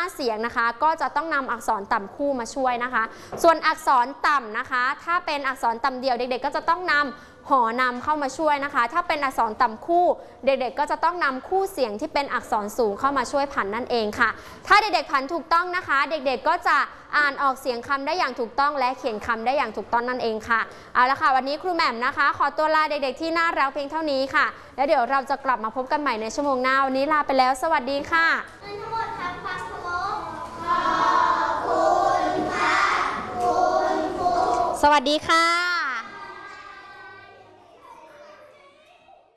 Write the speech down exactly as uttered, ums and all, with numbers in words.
เสียงนะคะก็จะต้องนำอักษรต่ำคู่มาช่วยนะคะส่วนอักษรต่ำนะคะถ้าเป็นอักษรต่ำเดียวเด็กๆก็จะต้องนำหอนำเข้ามาช่วยนะคะถ้าเป็นอักษรต่ำคู่เด็กๆก็จะต้องนำคู่เสียงที่เป็นอักษรสูงเข้ามาช่วยผันนั่นเองค่ะถ้าเด็กๆผันถูกต้องนะคะเด็กๆก็จะอ่านออกเสียงคำได้อย่างถูกต้องและเขียนคำได้อย่างถูกต้องนั่นเองค่ะเอาละค่ะวันนี้ครูแหม่มนะคะขอตัวลาเด็กๆที่น่ารักเพียงเท่านี้ค่ะแล้วเดี๋ยวเราจะกลับมาพบกันใหม่ในชั่วโมงหน้าวันนี้ลาไปแล้วสวัสดีค่ะทั้งหมดทำความเคารพขอบคุณค่ะคุณครูสวัสดีค่ะ